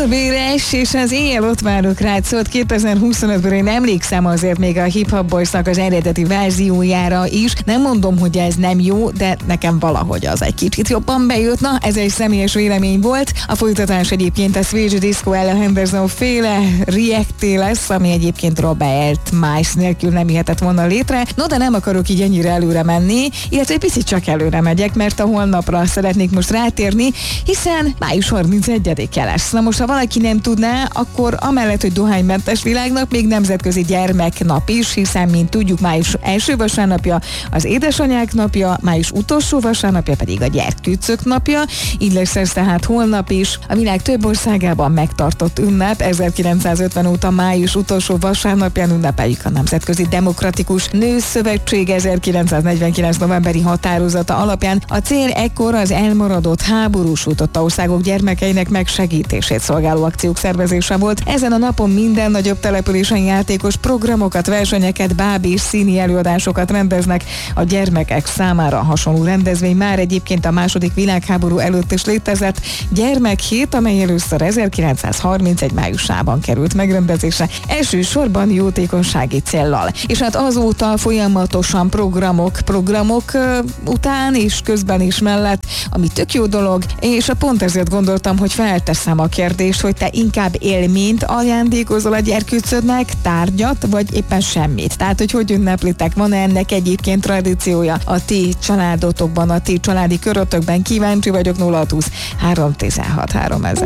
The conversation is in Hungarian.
Béres, és az éjjel ott várok rád szólt 2025-ből, én emlékszem azért még a Hip Hop Boysnak az eredeti verziójára is. Nem mondom, hogy ez nem jó, de nekem valahogy az egy kicsit jobban bejött. Na, ez egy személyes vélemény volt. A folytatás egyébként a Swedish Disco Ella Henderson féle Reacté lesz, ami egyébként Robert Miles nélkül nem jöhetett volna létre. No, de nem akarok így ennyire előre menni, illetve egy picit csak előre megyek, mert a holnapra szeretnék most rátérni, hiszen május 31-e lesz. Na most, ha valaki nem tudná, akkor amellett, hogy dohánymentes világnap, még nemzetközi gyermeknap is, hiszen, mint tudjuk, május első vasárnapja az édesanyák napja, május utolsó vasárnapja pedig a gyerkőcök napja. Így lesz ez tehát holnap is. A világ több országában megtartott ünnep. 1950 óta május utolsó vasárnapján ünnepeljük a Nemzetközi Demokratikus Nőszövetség 1949. novemberi határozata alapján. A cél ekkor az elmaradott háborúsított országok gyermekeinek megsegítését szolgáló akciók szervezése volt. Ezen a napon minden nagyobb településen játékos programokat, versenyeket, báb és színi előadásokat rendeznek. A gyermekek számára hasonló rendezvény már egyébként a második világháború előtt is létezett gyermekhét, amely először 1931 májusában került megrendezésre, elsősorban jótékonysági céllal. És hát azóta folyamatosan programok után és közben is mellett, ami tök jó dolog, és pont ezért gondoltam, hogy felteszem a kérdést, hogy te inkább élményt ajándékozol a gyerkőcödnek, tárgyat, vagy éppen semmit. Tehát, hogy ünneplitek, van-e ennek egyébként tradíciója a ti családotokban, a ti családi körötökben? Kíváncsi vagyok. 0620 316 3000.